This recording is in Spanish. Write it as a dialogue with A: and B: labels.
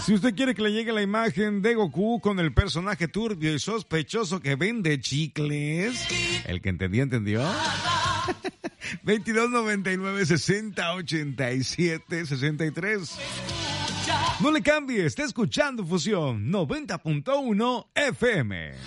A: Si usted quiere que le llegue la imagen de Goku con el personaje turbio y sospechoso que vende chicles, el que entendió, entendió. 2299-6087-63. No le cambie, está escuchando Fusión 90.1 FM.